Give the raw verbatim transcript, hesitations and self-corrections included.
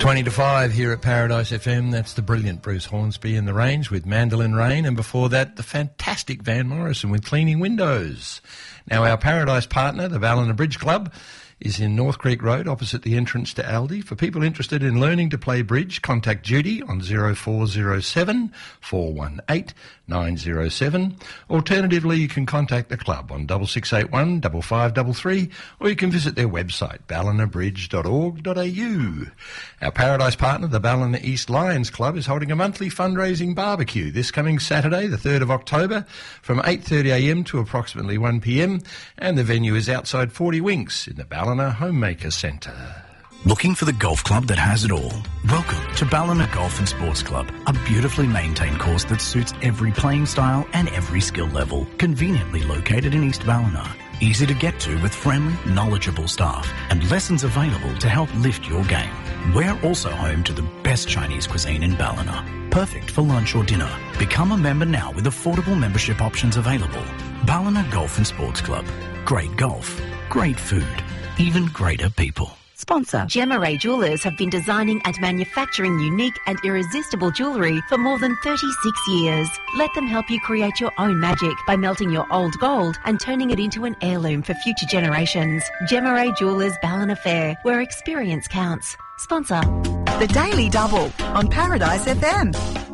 twenty to five here at Paradise F M. That's the brilliant Bruce Hornsby in the Range with Mandolin Rain, and before that, the fantastic Van Morrison with Cleaning Windows. Now, our Paradise partner, the Ballina Bridge Club, is in North Creek Road, opposite the entrance to Aldi. For people interested in learning to play bridge, contact Judy on zero four zero seven, four one eight, nine zero seven. Alternatively, you can contact the club on six six eight one, five five three three, or you can visit their website, ballina bridge dot org dot a u. Our Paradise partner, the Ballina East Lions Club, is holding a monthly fundraising barbecue this coming Saturday, the third of October, from eight thirty a m to approximately one p m, and the venue is outside forty Winks in the Ballina Homemaker Centre. Looking for the golf club that has it all? Welcome to Ballina Golf and Sports Club, a beautifully maintained course that suits every playing style and every skill level. Conveniently located in East Ballina. Easy to get to with friendly, knowledgeable staff and lessons available to help lift your game. We're also home to the best Chinese cuisine in Ballina. Perfect for lunch or dinner. Become a member now with affordable membership options available. Ballina Golf and Sports Club. Great golf. Great food. Even greater people. Sponsor. Gemma Ray Jewellers have been designing and manufacturing unique and irresistible jewellery for more than thirty-six years. Let them help you create your own magic by melting your old gold and turning it into an heirloom for future generations. Gemma Ray Jewellers Ballina Fair, where experience counts. Sponsor. The Daily Double on Paradise F M.